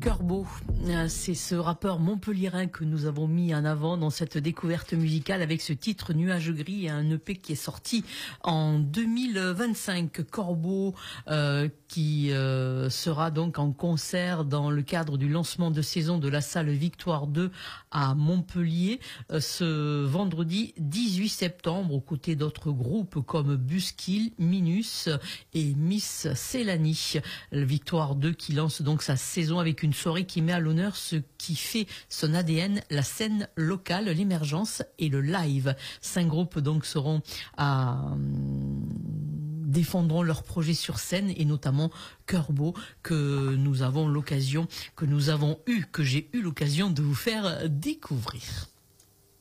Corbeau, c'est ce rappeur montpelliérain que nous avons mis en avant dans cette découverte musicale avec ce titre Nuages gris, un EP qui est sorti en 2025. Corbeau qui sera donc en concert dans le cadre du lancement de saison de la salle Victoire 2 à Montpellier ce vendredi 18 septembre aux côtés d'autres groupes comme Buskill, Minus et Miss Célanie. Le Victoire 2 qui lance donc sa saison avec une soirée qui met à l'honneur ce qui fait son ADN, la scène locale, l'émergence et le live. 5 groupes donc défendront leurs projets sur scène et notamment Corbeau que j'ai eu l'occasion de vous faire découvrir.